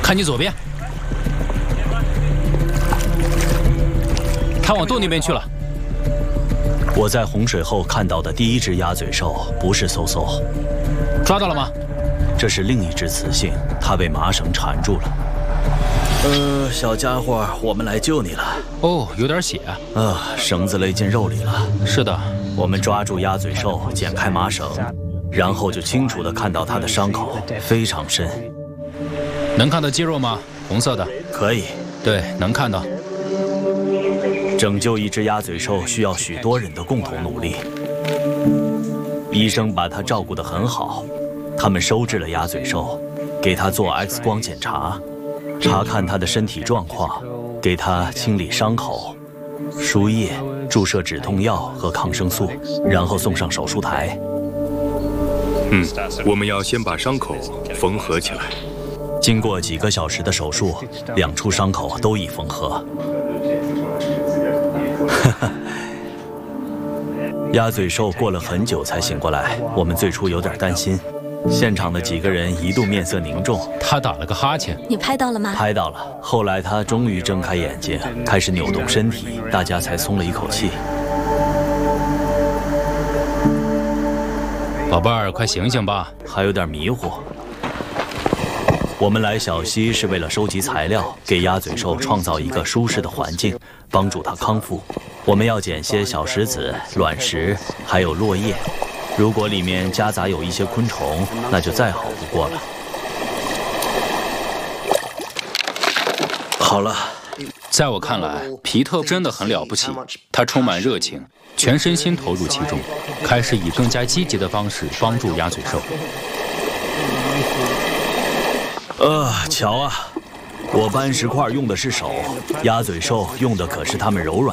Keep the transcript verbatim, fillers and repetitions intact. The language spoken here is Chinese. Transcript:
看你左边，它往洞那边去了。 我在洪水后看到的第一只鸭嘴兽不是嗖嗖， 抓到了吗？ 这是另一只雌性，它被麻绳缠住了。呃，小家伙，我们来救你了。 哦，有点血啊，绳子勒进肉里了。 是的， 我们抓住鸭嘴兽，剪开麻绳，然后就清楚地看到它的伤口非常深。 能看到肌肉吗？红色的。 可以。 对，能看到。 拯救一只鸭嘴兽需要许多人的共同努力。医生把它照顾得很好，他们收治了鸭嘴兽，给它做 X 光检查，查看它的身体状况，给它清理伤口、输液、注射止痛药和抗生素，然后送上手术台。 嗯，我们要先把伤口缝合起来。 经过几个小时的手术，两处伤口都已缝合。鸭嘴兽过了很久才醒过来，我们最初有点担心。现场的几个人一度面色凝重。 他打了个哈欠。 你拍到了吗？ 拍到了。后来他终于睁开眼睛，开始扭动身体，大家才松了一口气。 宝贝儿，快醒醒吧， 还有点迷糊。我们来小溪是为了收集材料，给鸭嘴兽创造一个舒适的环境，帮助它康复。我们要捡些小石子、卵石，还有落叶。如果里面夹杂有一些昆虫，那就再好不过了。好了， 在我看来，皮特真的很了不起，他充满热情，全身心投入其中，开始以更加积极的方式帮助鸭嘴兽。 呃，瞧啊，我搬石块用的是手，鸭嘴兽用的可是它们柔软